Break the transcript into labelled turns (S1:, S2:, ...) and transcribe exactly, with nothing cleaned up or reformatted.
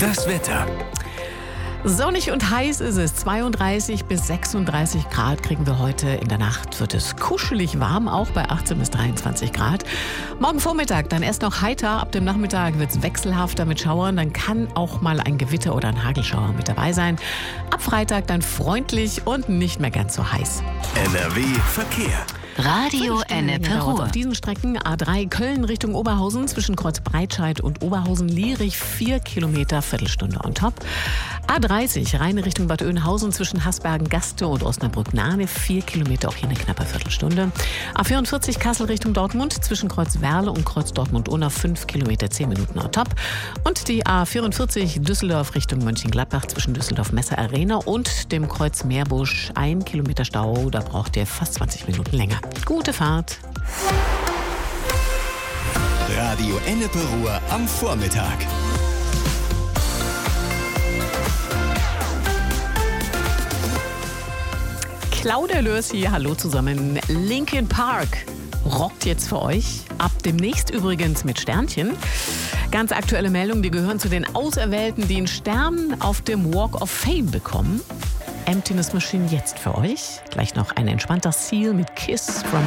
S1: Das Wetter.
S2: Sonnig und heiß ist es. zweiunddreißig bis sechsunddreißig Grad kriegen wir heute. In der Nacht wird es kuschelig warm, auch bei achtzehn bis dreiundzwanzig Grad. Morgen Vormittag dann erst noch heiter. Ab dem Nachmittag wird es wechselhafter mit Schauern. Dann kann auch mal ein Gewitter oder ein Hagelschauer mit dabei sein. Ab Freitag dann freundlich und nicht mehr ganz so heiß.
S1: N R W Verkehr.
S3: Radio Ennepe Ruhr.
S2: Auf diesen Strecken A drei Köln Richtung Oberhausen zwischen Kreuz Breitscheid und Oberhausen-Lierich vier Kilometer, Viertelstunde on top. A dreißig Rheine Richtung Bad Oeynhausen zwischen Hasbergen-Gaste und Osnabrück-Nahne vier Kilometer, auch hier eine knappe Viertelstunde. A vierundvierzig Kassel Richtung Dortmund zwischen Kreuz Werle und Kreuz Dortmund-Unna fünf Kilometer, zehn Minuten on top. Und die A vierundvierzig Düsseldorf Richtung Mönchengladbach zwischen Düsseldorf-Messe Arena und dem Kreuz Meerbusch ein Kilometer Stau, da braucht ihr fast zwanzig Minuten länger. Gute Fahrt.
S1: Radio Ennepe Ruhr am Vormittag.
S2: Claudia Lörs hier, hallo zusammen. Linkin Park rockt jetzt für euch. Ab demnächst übrigens mit Sternchen. Ganz aktuelle Meldung, die gehören zu den Auserwählten, die einen Stern auf dem Walk of Fame bekommen. Emptiness Machine jetzt für euch. Gleich noch ein entspannter Seal mit Kiss from